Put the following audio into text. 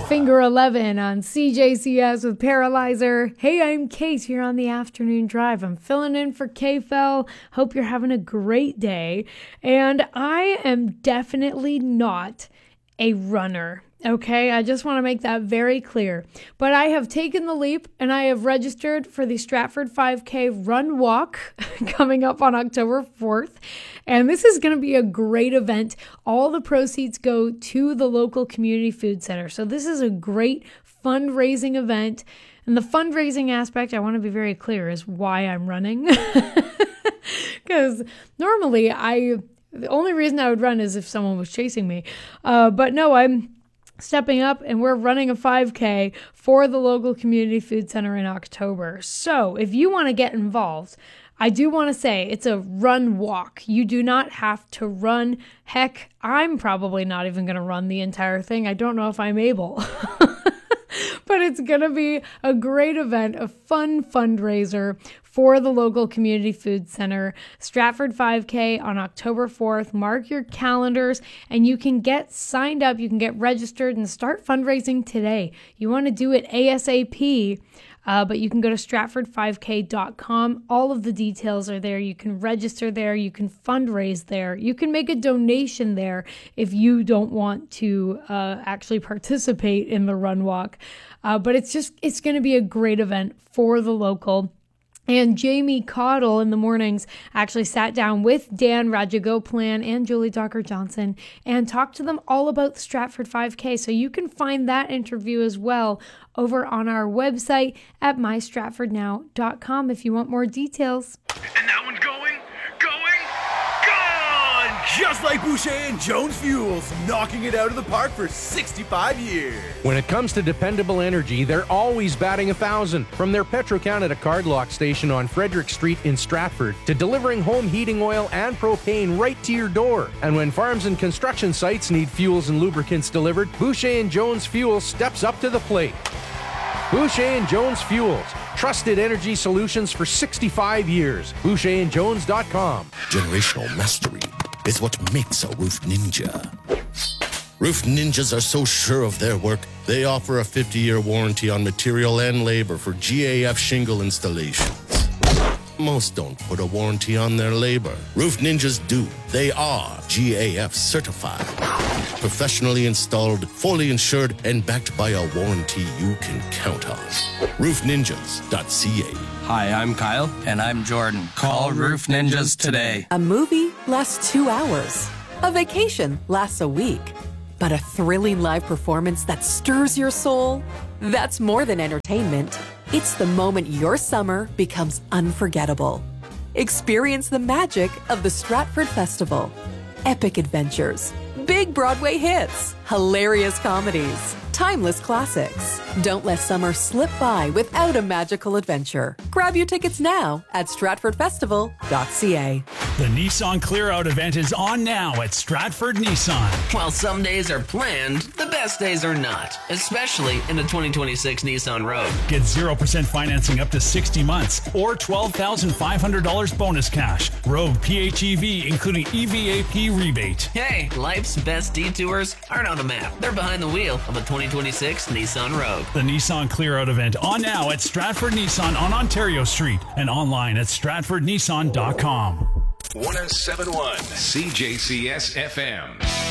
Finger 11 on CJCS with Paralyzer. Hey, I'm Kate here on the afternoon drive. I'm filling in for K-Fel. Hope you're having a great day. And I am definitely not a runner. Okay, I just want to make that very clear. But I have taken the leap and I have registered for the Stratford 5K Run Walk coming up on October 4th. And this is going to be a great event. All the proceeds go to the local community food center. So this is a great fundraising event. And the fundraising aspect, I want to be very clear, is why I'm running. Because normally the only reason I would run is if someone was chasing me. But no, I'm stepping up and we're running a 5K for the local community food center in October. So if you want to get involved, I do want to say it's a run walk. You do not have to run. Heck, I'm probably not even going to run the entire thing. I don't know if I'm able. But it's going to be a great event, a fun fundraiser for the local community food center. Stratford 5K on October 4th. Mark your calendars and you can get signed up. You can get registered and start fundraising today. You want to do it ASAP. But you can go to stratford5k.com. All of the details are there. You can register there. You can fundraise there. You can make a donation there if you don't want to actually participate in the run walk. But it's going to be a great event for the local. And Jamie Caudle in the mornings actually sat down with Dan Rajagoplan and Julie Docker-Johnson and talked to them all about the Stratford 5K. So you can find that interview as well over on our website at mystratfordnow.com if you want more details. And that one's going! Just like Boucher and Jones Fuels, knocking it out of the park for 65 years. When it comes to dependable energy, they're always batting 1,000. From their Petro-Canada cardlock station on Frederick Street in Stratford to delivering home heating oil and propane right to your door. And when farms and construction sites need fuels and lubricants delivered, Boucher and Jones Fuels steps up to the plate. Boucher and Jones Fuels. Trusted energy solutions for 65 years. BoucherandJones.com. Generational mastery is what makes a roof ninja. Roof ninjas are so sure of their work, they offer a 50-year warranty on material and labor for GAF shingle installations. Most don't put a warranty on their labor. Roof ninjas do. They are GAF certified. Professionally installed, fully insured, and backed by a warranty you can count on. RoofNinjas.ca. Hi, I'm Kyle. And I'm Jordan. Call Roof Ninjas today. A movie lasts 2 hours. A vacation lasts a week. But a thrilling live performance that stirs your soul? That's more than entertainment. It's the moment your summer becomes unforgettable. Experience the magic of the Stratford Festival. Epic adventures, big Broadway hits, hilarious comedies, timeless classics. Don't let summer slip by without a magical adventure. Grab your tickets now at stratfordfestival.ca. The Nissan Clear Out event is on now at Stratford Nissan. While some days are planned, the best days are not, especially in the 2026 Nissan Rogue. Get 0% financing up to 60 months or $12,500 bonus cash. Rogue PHEV, including EVAP rebate. Hey, life's best detours aren't on a map. They're behind the wheel of a 2026 Nissan Rogue. The Nissan Clear Out event on now at Stratford Nissan on Ontario Street and online at stratfordnissan.com. 107.1 CJCS FM.